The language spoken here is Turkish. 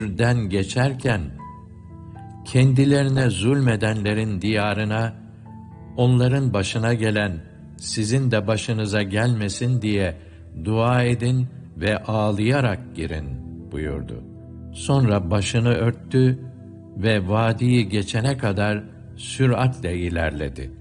den geçerken, kendilerine zulmedenlerin diyarına, onların başına gelen, sizin de başınıza gelmesin diye dua edin ve ağlayarak girin buyurdu. Sonra başını örttü ve vadiyi geçene kadar süratle ilerledi.